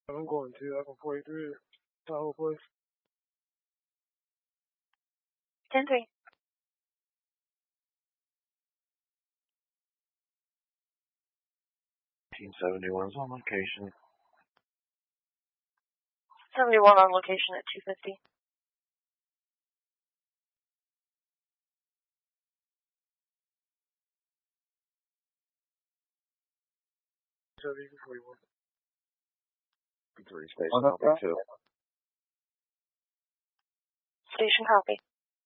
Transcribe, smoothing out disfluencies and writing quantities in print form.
I'm going to. I'm 43. Tahoe Place. 10-3. 1971's on location. 71 on location at 250. So you can 41. 3 station copy 2. Station copy.